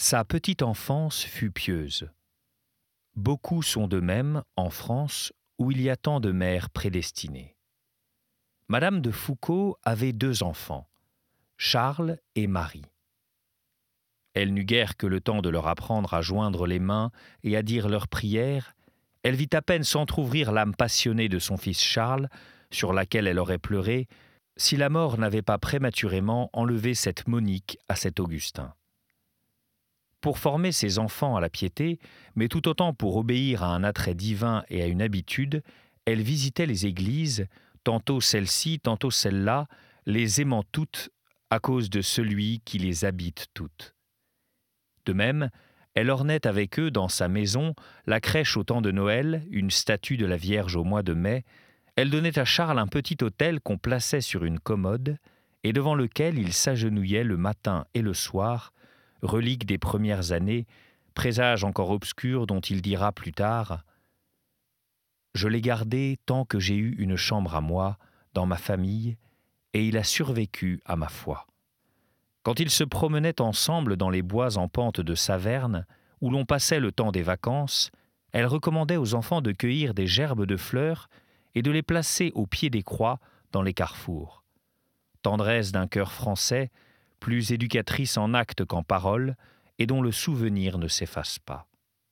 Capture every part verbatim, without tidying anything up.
Sa petite enfance fut pieuse. Beaucoup sont de même en France où il y a tant de mères prédestinées. Madame de Foucauld avait deux enfants, Charles et Marie. Elle n'eut guère que le temps de leur apprendre à joindre les mains et à dire leurs prières. Elle vit à peine s'entr'ouvrir l'âme passionnée de son fils Charles, sur laquelle elle aurait pleuré, si la mort n'avait pas prématurément enlevé cette Monique à cet Augustin. Pour former ses enfants à la piété, mais tout autant pour obéir à un attrait divin et à une habitude, elle visitait les églises, tantôt celle-ci, tantôt celle-là, les aimant toutes à cause de celui qui les habite toutes. De même, elle ornait avec eux dans sa maison la crèche au temps de Noël, une statue de la Vierge au mois de mai. Elle donnait à Charles un petit autel qu'on plaçait sur une commode et devant lequel il s'agenouillait le matin et le soir, relique des premières années, présage encore obscur dont il dira plus tard « Je l'ai gardé tant que j'ai eu une chambre à moi, dans ma famille, et il a survécu à ma foi. » Quand ils se promenaient ensemble dans les bois en pente de Saverne, où l'on passait le temps des vacances, elle recommandait aux enfants de cueillir des gerbes de fleurs et de les placer au pied des croix dans les carrefours. Tendresse d'un cœur français, plus éducatrice en actes qu'en paroles, et dont le souvenir ne s'efface pas.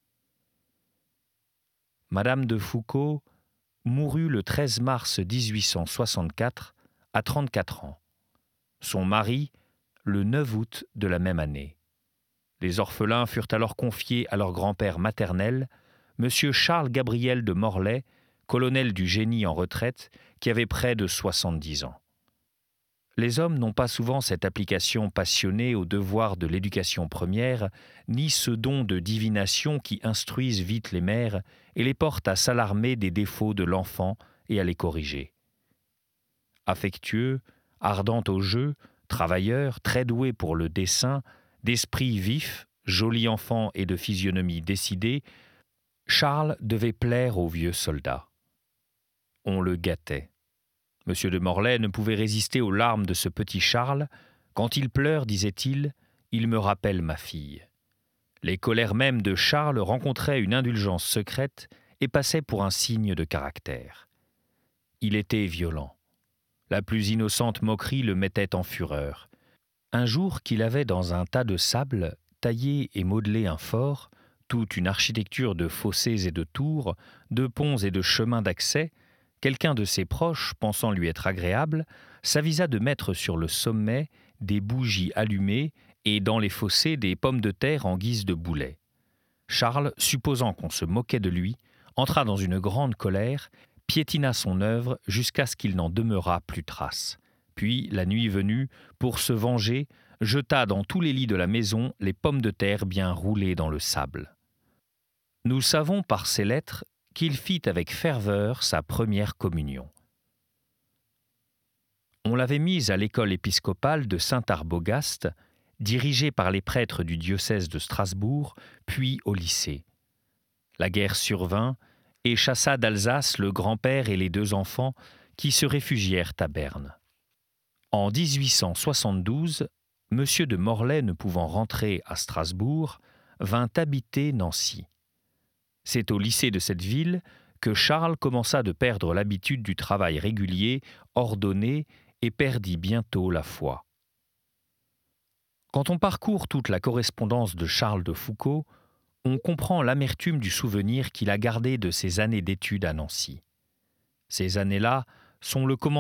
Madame de Foucauld mourut le treize mars dix-huit cent soixante-quatre à trente-quatre ans. Son mari, le neuf août de la même année. Les orphelins furent alors confiés à leur grand-père maternel, monsieur Charles Gabriel de Morlaix, colonel du génie en retraite, qui avait près de soixante-dix ans. Les hommes n'ont pas souvent cette application passionnée au devoir de l'éducation première, ni ce don de divination qui instruisent vite les mères et les porte à s'alarmer des défauts de l'enfant et à les corriger. Affectueux, ardent au jeu, travailleur, très doué pour le dessin, d'esprit vif, joli enfant et de physionomie décidée, Charles devait plaire aux vieux soldats. On le gâtait. Monsieur de Morlaix ne pouvait résister aux larmes de ce petit Charles. Quand il pleure, disait-il, il me rappelle ma fille. Les colères mêmes de Charles rencontraient une indulgence secrète et passaient pour un signe de caractère. Il était violent. La plus innocente moquerie le mettait en fureur. Un jour qu'il avait dans un tas de sable taillé et modelé un fort, toute une architecture de fossés et de tours, de ponts et de chemins d'accès, quelqu'un de ses proches, pensant lui être agréable, s'avisa de mettre sur le sommet des bougies allumées et dans les fossés des pommes de terre en guise de boulets. Charles, supposant qu'on se moquait de lui, entra dans une grande colère, piétina son œuvre jusqu'à ce qu'il n'en demeurât plus trace. Puis, la nuit venue, pour se venger, jeta dans tous les lits de la maison les pommes de terre bien roulées dans le sable. Nous savons par ces lettres qu'il fit avec ferveur sa première communion. On l'avait mis à l'école épiscopale de Saint-Arbogast, dirigée par les prêtres du diocèse de Strasbourg, puis au lycée. La guerre survint et chassa d'Alsace le grand-père et les deux enfants qui se réfugièrent à Berne. En dix-huit cent soixante-douze, monsieur de Morlaix, ne pouvant rentrer à Strasbourg, vint habiter Nancy. C'est au lycée de cette ville que Charles commença de perdre l'habitude du travail régulier, ordonné, et perdit bientôt la foi. Quand on parcourt toute la correspondance de Charles de Foucauld, on comprend l'amertume du souvenir qu'il a gardé de ses années d'études à Nancy. Ces années-là sont le commencement